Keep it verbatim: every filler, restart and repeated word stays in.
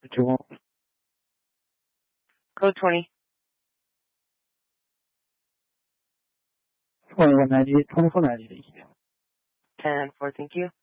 What you want? Code twenty. twenty-one ninety-eight, twenty-four ninety-eight. ten four, thank you.